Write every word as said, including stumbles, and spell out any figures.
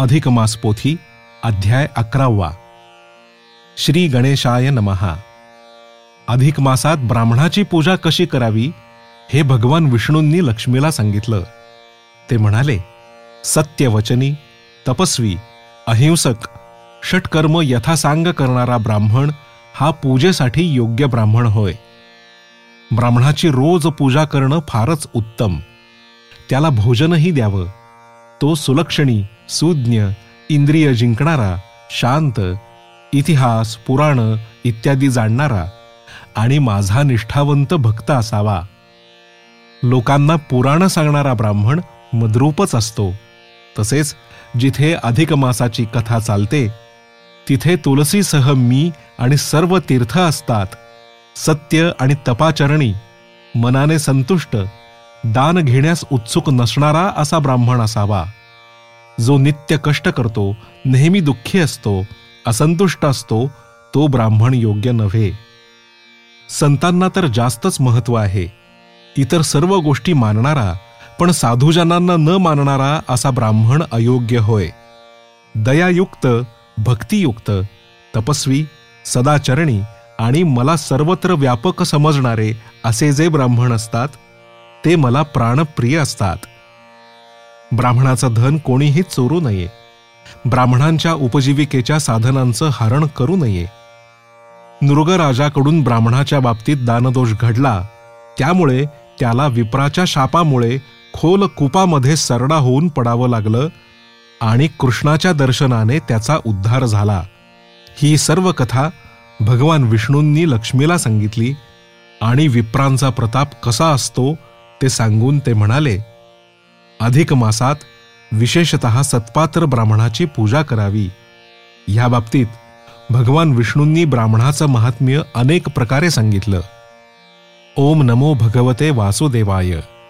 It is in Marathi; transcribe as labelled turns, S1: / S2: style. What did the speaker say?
S1: अधिक मास पोथी अध्याय अकरावा. श्री गणेशाय नमः. अधिक मासात ब्राह्मणाची पूजा कशी करावी हे भगवान विष्णूंनी लक्ष्मीला सांगितलं. ते म्हणाले, सत्यवचनी, तपस्वी, अहिंसक, षटकर्म यथासांग करणारा ब्राह्मण हा पूजेसाठी योग्य ब्राह्मण होय. ब्राह्मणाची रोज पूजा करणं फारच उत्तम. त्याला भोजनही द्यावं. तो सुलक्षणी, सुज्ञ, इंद्रिय जिंकणारा, शांत, इतिहास, पुराण इत्यादी जाणणारा आणि माझा निष्ठावंत भक्त असावा. लोकांना पुराण सांगणारा ब्राह्मण मद्रूपच असतो. तसेच जिथे अधिक मासाची कथा चालते तिथे तुलसीसह मी आणि सर्व तीर्थ असतात. सत्य आणि तपाचरणी, मनाने संतुष्ट, दान घेण्यास उत्सुक नसणारा असा ब्राह्मण असावा. जो नित्य कष्ट करतो, नेहमी दुःखी असतो, असंतुष्ट असतो, तो ब्राह्मण योग्य नव्हे. संतांना तर जास्तच महत्व आहे. इतर सर्व गोष्टी मानणारा पण साधुजनांना न मानणारा असा ब्राह्मण अयोग्य होय. दयायुक्त, भक्तियुक्त, तपस्वी, सदाचरणी आणि मला सर्वत्र व्यापक समजणारे असे जे ब्राह्मण असतात ते मला प्राणप्रिय असतात. ब्राह्मणाचं धन कोणीही चोरू नये. ब्राह्मणांच्या उपजीविकेच्या साधनांचं हरण करू नये. नृगराजाकडून ब्राह्मणाच्या बाबतीत दानदोष घडला, त्यामुळे त्याला विप्राच्या शापामुळे खोल कुपामध्ये सरडा होऊन पडावं लागलं आणि कृष्णाच्या दर्शनाने त्याचा उद्धार झाला. ही सर्व कथा भगवान विष्णूंनी लक्ष्मीला सांगितली आणि विप्रांचा प्रताप कसा असतो ते सांगून ते म्हणाले, अधिक मासात विशेषतः सत्पात्र ब्राह्मणाची पूजा करावी. ह्या बाबतीत भगवान विष्णूंनी ब्राह्मणाचं महात्म्य अनेक प्रकारे सांगितलं. ओम नमो भगवते वासुदेवाय.